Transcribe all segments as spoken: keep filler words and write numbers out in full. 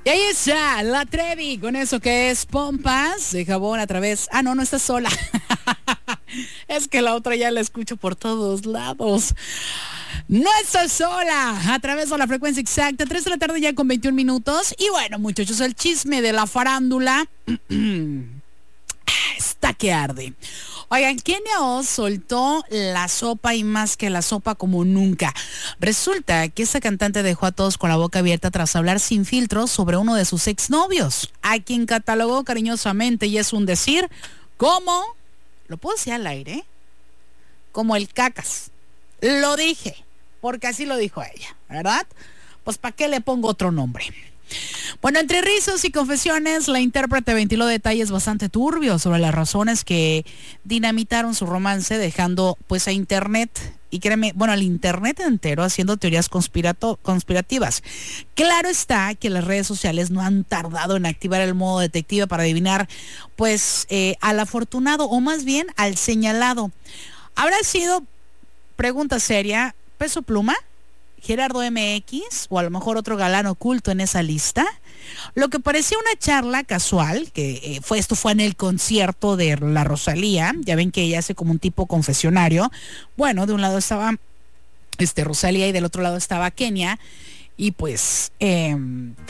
Y ahí está, la Trevi, con eso que es pompas de jabón a través... Ah, no, no está sola. Es que la otra ya la escucho por todos lados. No está sola, a través de la frecuencia exacta, tres de la tarde ya con veintiún minutos. Y bueno, muchachos, el chisme de la farándula está que arde. Oigan, Kenia Oz soltó la sopa y más que la sopa como nunca. Resulta que esta cantante dejó a todos con la boca abierta tras hablar sin filtros sobre uno de sus exnovios, a quien catalogó cariñosamente, y es un decir, como, ¿lo puedo decir al aire? Como el cacas. Lo dije, porque así lo dijo ella, ¿verdad? Pues ¿para qué le pongo otro nombre? Bueno, entre rizos y confesiones, la intérprete ventiló detalles bastante turbios sobre las razones que dinamitaron su romance, dejando pues a internet, y créeme, bueno, al internet entero haciendo teorías conspirato- conspirativas. Claro está que las redes sociales no han tardado en activar el modo detective para adivinar pues eh, al afortunado, o más bien al señalado. ¿Habrá sido, pregunta seria, Peso Pluma, Gerardo M X o a lo mejor otro galán oculto en esa lista? Lo que parecía una charla casual, que eh, fue esto fue en el concierto de la Rosalía, ya ven que ella hace como un tipo confesionario. Bueno, de un lado estaba este Rosalía y del otro lado estaba Kenia, y pues eh,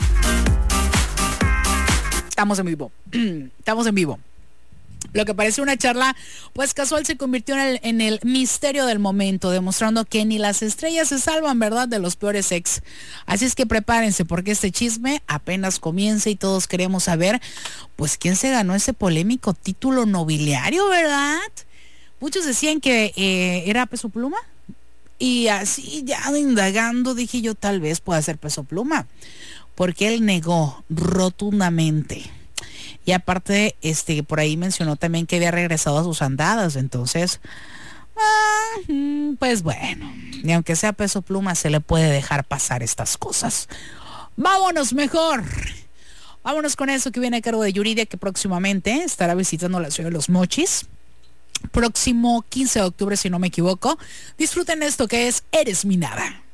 estamos en vivo, estamos en vivo. Lo que parecía una charla pues casual se convirtió en el, en el misterio del momento, demostrando que ni las estrellas se salvan, ¿verdad?, de los peores ex. Así es que prepárense, porque este chisme apenas comienza y todos queremos saber pues quién se ganó ese polémico título nobiliario, ¿verdad? Muchos decían que eh, era Peso Pluma, y así ya indagando dije yo, tal vez pueda ser Peso Pluma, porque él negó rotundamente. Y aparte, este, por ahí mencionó también que había regresado a sus andadas. Entonces, ah, pues bueno, y aunque sea Peso Pluma, se le puede dejar pasar estas cosas. Vámonos mejor. Vámonos con eso que viene a cargo de Yuridia, que próximamente estará visitando la ciudad de Los Mochis. Próximo quince de octubre, si no me equivoco. Disfruten esto que es Eres mi Nada.